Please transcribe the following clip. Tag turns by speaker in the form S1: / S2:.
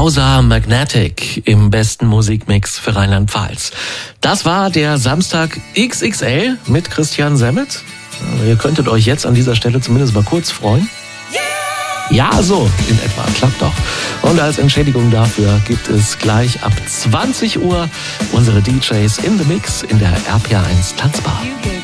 S1: Causa Magnetic im besten Musikmix für Rheinland-Pfalz. Das war der Samstag XXL mit Christian Semmet. Also ihr könntet euch jetzt an dieser Stelle zumindest mal kurz freuen. Ja, so in etwa. Klappt doch. Und als Entschädigung dafür gibt es gleich ab 20 Uhr unsere DJs in the Mix in der RPA1 Tanzbar.